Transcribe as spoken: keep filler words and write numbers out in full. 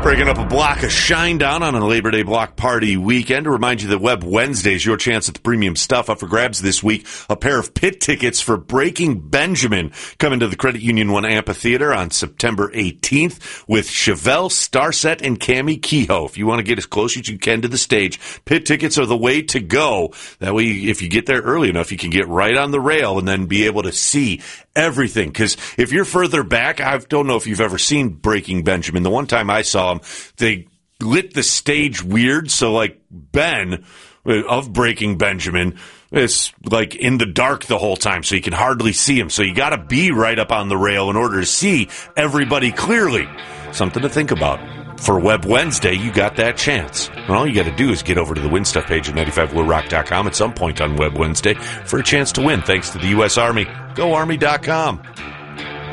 Breaking up a block of Shinedown on a Labor Day block party weekend. To remind you that Web Wednesday is your chance at the premium stuff. Up for grabs this week, a pair of pit tickets for Breaking Benjamin coming to the Credit Union One Amphitheater on September eighteenth with Chevelle, Starset, and Cammie Kehoe. If you want to get as close as you can to the stage, pit tickets are the way to go. That way, if you get there early enough, you can get right on the rail and then be able to see everything. Because if you're further back, I don't know if you've ever seen Breaking Benjamin. The one time I saw them, they lit the stage weird. So, like, Ben of Breaking Benjamin is, like, in the dark the whole time, so you can hardly see him. So you got to be right up on the rail in order to see everybody clearly. Something to think about. For Web Wednesday, you got that chance. And all you got to do is get over to the Win Stuff page at ninety-five blue rock dot com at some point on Web Wednesday for a chance to win, thanks to the U S Army. Go Army dot com.